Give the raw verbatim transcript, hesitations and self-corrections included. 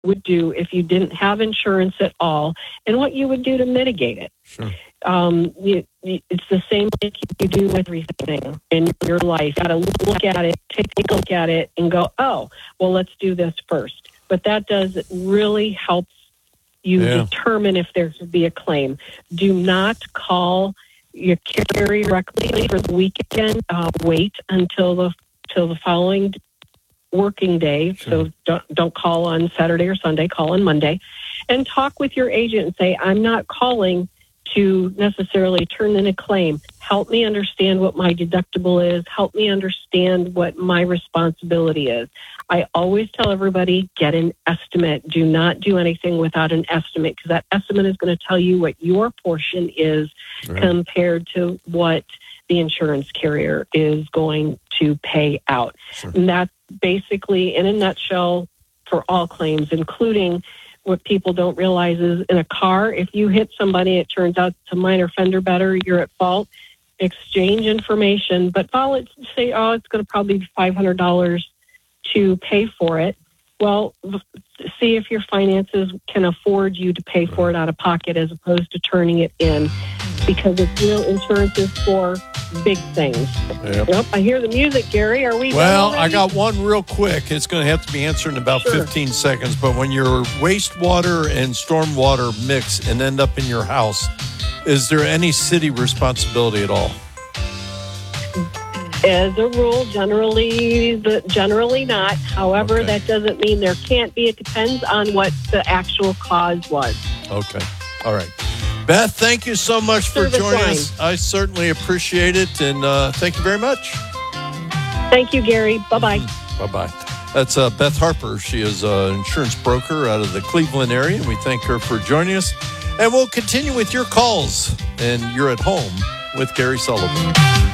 would do if you didn't have insurance at all and what you would do to mitigate it. Sure. Um, you, you, it's the same like you do with everything in your life. You got to look at it, take a look at it, and go, oh, well, let's do this first. But that does really help you yeah. determine if there should be a claim. Do not call your carrier directly for the weekend. Uh, wait until the till the following working day. Sure. So don't, don't call on Saturday or Sunday. Call on Monday, and talk with your agent and say, I'm not calling to necessarily turn in a claim. Help me understand what my deductible is. Help me understand what my responsibility is. I always tell everybody, get an estimate. Do not do anything without an estimate, because that estimate is going to tell you what your portion is right. compared to what the insurance carrier is going to pay out. Sure. And that's basically, in a nutshell, for all claims, including what people don't realize is in a car, if you hit somebody, it turns out it's a minor fender bender, you're at fault. Exchange information, but follow it, say, oh, it's going to probably be five hundred dollars to pay for it. Well, see if your finances can afford you to pay for it out of pocket as opposed to turning it in, because it's real insurance is for big things. Yep. Yep, I hear the music, Gary. Are we Well, I got one real quick. It's going to have to be answered in about sure. fifteen seconds. But when your wastewater and stormwater mix and end up in your house, is there any city responsibility at all? As a rule, generally, the, generally not. However, okay. that doesn't mean there can't be. It depends on what the actual cause was. Okay. All right. Beth, thank you so much for Service joining line. us. I certainly appreciate it, and uh, thank you very much. Thank you, Gary. Bye-bye. Mm-hmm. Bye-bye. That's uh, Beth Harper. She is an insurance broker out of the Cleveland area, and we thank her for joining us. And we'll continue with your calls, and you're at home with Gary Sullivan.